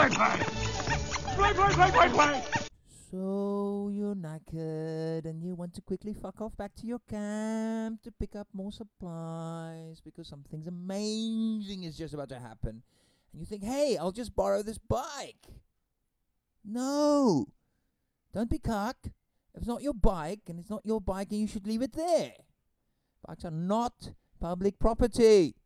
play, play. Play, play, play, play, play. So you're knackered and you want to quickly fuck off back to your camp to pick up more supplies because something amazing is just about to happen. And you think, hey, I'll just borrow this bike. No. Don't be cock. If it's not your bike, and it's not your bike, and you should leave it there. Bikes are not public property.